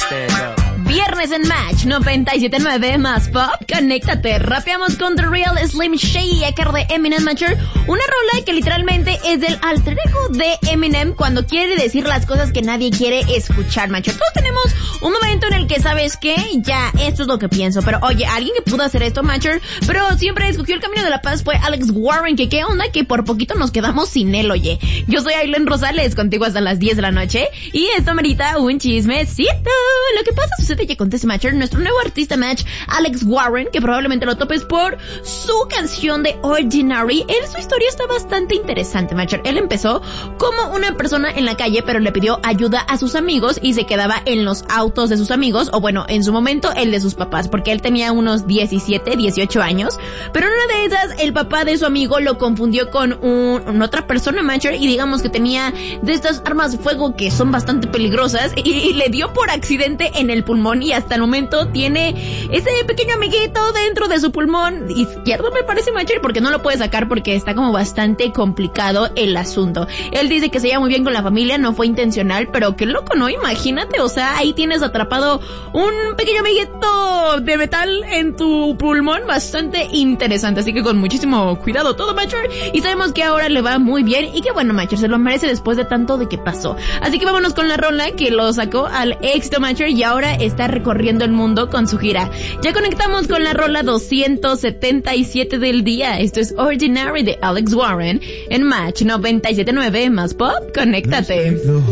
Viernes en Match 97.9 más pop, conéctate. Rapeamos con The Real Slim Shady, a cargo de Eminem, Matcher. Una rola que literalmente es del alter ego de Eminem cuando quiere decir las cosas que nadie quiere escuchar, Matcher. Todos tenemos un momento en el que, ¿sabes qué? Ya, esto es lo que pienso. Pero oye, alguien que pudo hacer esto, Matcher, pero siempre escogió el camino de la paz fue Alex Warren, que qué onda que por poquito nos quedamos sin él, oye. Yo soy Aileen Rosales, contigo hasta las 10 de la noche, y esto merita un chismecito. Lo que pasa sucede que acontece, Matcher, nuestro nuevo artista Match, Alex Warren, que probablemente lo topes por su canción de Ordinary. Su historia está bastante interesante, Matcher. Él empezó como una persona en la calle, pero le pidió ayuda a sus amigos y se quedaba en los autos de sus amigos, o bueno, en su momento el de sus papás, porque él tenía unos 17, 18 años, pero en una de esas el papá de su amigo lo confundió con otra persona, Matcher, y digamos que tenía de estas armas de fuego que son bastante peligrosas, y le dio por accidente en el pulmón, y hasta el momento tiene ese pequeño amiguito dentro de su pulmón izquierdo, me parece, Matcher, porque no lo puede sacar porque está como bastante complicado el asunto. Él dice que se lleva muy bien con la familia, no fue intencional, pero qué loco, ¿no? Imagínate, o sea, ahí tienes atrapado un pequeño amiguito de metal en tu pulmón, bastante interesante, así que con muchísimo cuidado todo, Matcher, y sabemos que ahora le va muy bien, y que bueno, Matcher, se lo merece después de tanto de que pasó. Así que vámonos con la rola que lo sacó al éxito, Matcher, y ahora está recorriendo el mundo con su gira. Ya conectamos con la rola 277 del día. Esto es Ordinary de Alex Warren en Match 97.9 más pop, conéctate.